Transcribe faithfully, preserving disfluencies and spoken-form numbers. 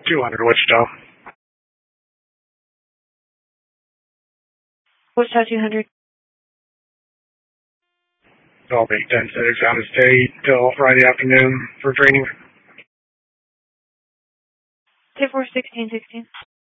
two hundred, Wichita. Wichita two hundred. I'll be ten six out of state till Friday afternoon for training. Two four sixteen sixteen.